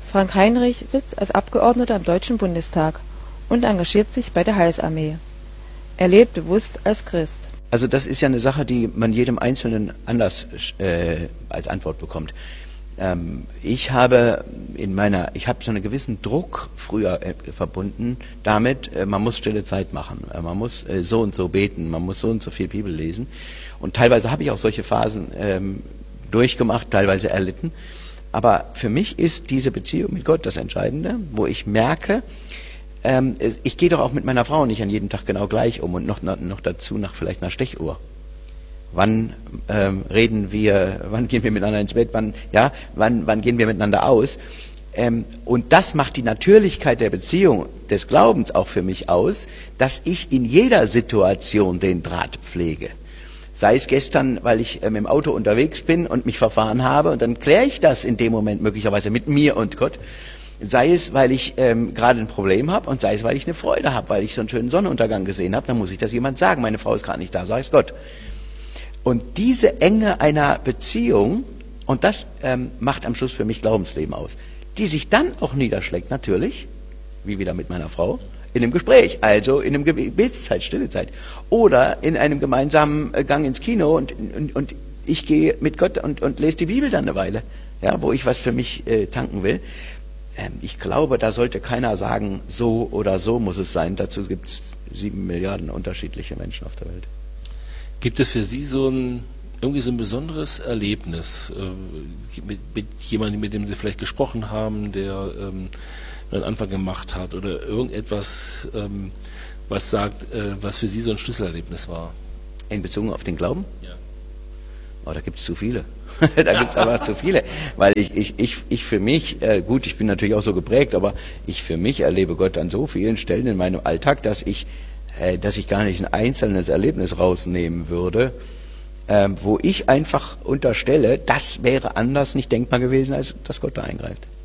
Frank Heinrich sitzt als Abgeordneter im Deutschen Bundestag und engagiert sich bei der Heilsarmee. Er lebt bewusst als Christ. Also das ist ja eine Sache, die man jedem Einzelnen anders als Antwort bekommt. Ich habe so einen gewissen Druck früher verbunden damit, man muss stille Zeit machen, man muss so und so beten, man muss so und so viel Bibel lesen. Und teilweise habe ich auch solche Phasen durchgemacht, teilweise erlitten. Aber für mich ist diese Beziehung mit Gott das Entscheidende, wo ich merke, ich gehe doch auch mit meiner Frau nicht an jedem Tag genau gleich um und noch dazu vielleicht nach Stechuhr. Wann reden wir, wann gehen wir miteinander ins Bett, wann gehen wir miteinander aus? Und das macht die Natürlichkeit der Beziehung des Glaubens auch für mich aus, dass ich in jeder Situation den Draht pflege. Sei es gestern, weil ich im Auto unterwegs bin und mich verfahren habe und dann kläre ich das in dem Moment möglicherweise mit mir und Gott. Sei es, weil ich gerade ein Problem habe und sei es, weil ich eine Freude habe, weil ich so einen schönen Sonnenuntergang gesehen habe, dann muss ich das jemand sagen. Meine Frau ist gerade nicht da, sag ich Gott. Und diese Enge einer Beziehung, und das macht am Schluss für mich Glaubensleben aus, die sich dann auch niederschlägt, natürlich, wie wieder mit meiner Frau, in einem Gespräch, also in einem Gebetszeit, Stillezeit. Oder in einem gemeinsamen Gang ins Kino und ich gehe mit Gott und lese die Bibel dann eine Weile, ja, wo ich was für mich tanken will. Ich glaube, da sollte keiner sagen, so oder so muss es sein. Dazu gibt es 7 Milliarden unterschiedliche Menschen auf der Welt. Gibt es für Sie irgendwie so ein besonderes Erlebnis mit jemandem, mit dem Sie vielleicht gesprochen haben, der einen Anfang gemacht hat oder irgendetwas, was sagt, was für Sie so ein Schlüsselerlebnis war? In Bezug auf den Glauben? Ja. Oh, da gibt es zu viele. Da gibt es aber zu viele. Weil ich für mich, gut, ich bin natürlich auch so geprägt, aber ich für mich erlebe Gott an so vielen Stellen in meinem Alltag, dass ich gar nicht ein einzelnes Erlebnis rausnehmen würde, wo ich einfach unterstelle, das wäre anders nicht denkbar gewesen, als dass Gott da eingreift.